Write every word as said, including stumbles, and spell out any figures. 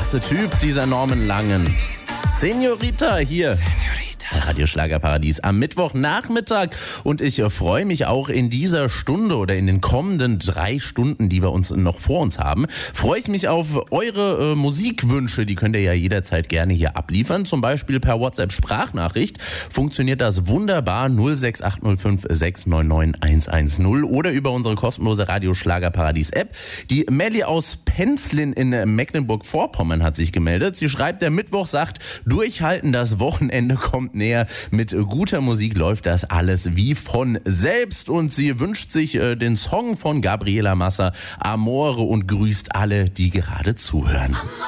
klasse Typ, dieser Norman Langen. Senorita hier. Radio Schlagerparadies am Mittwochnachmittag und ich freue mich auch in dieser Stunde oder in den kommenden drei Stunden, die wir uns noch vor uns haben, freue ich mich auf eure äh, Musikwünsche, die könnt ihr ja jederzeit gerne hier abliefern, zum Beispiel per WhatsApp-Sprachnachricht, funktioniert das wunderbar null sechs acht null fünf sechs neun neun eins eins null oder über unsere kostenlose Radio Schlagerparadies App. Die Melli aus Penzlin in Mecklenburg-Vorpommern hat sich gemeldet. Sie schreibt, der Mittwoch sagt, durchhalten, das Wochenende kommt näher. Mit guter Musik läuft das alles wie von selbst und sie wünscht sich äh, den Song von Gabriela Massa, Amore, und grüßt alle, die gerade zuhören.